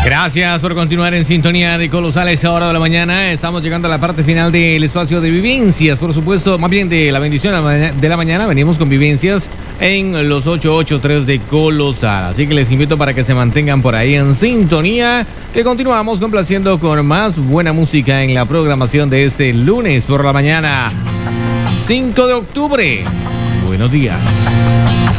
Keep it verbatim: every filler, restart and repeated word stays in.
Gracias por continuar en sintonía de Colosal a esa hora de la mañana. Estamos llegando a la parte final del espacio de vivencias, por supuesto, más bien de la bendición de la mañana. Venimos con vivencias en los ochocientos ochenta y tres de Colosal. Así que les invito para que se mantengan por ahí en sintonía, que continuamos complaciendo con más buena música en la programación de este lunes por la mañana, cinco de octubre. Buenos días.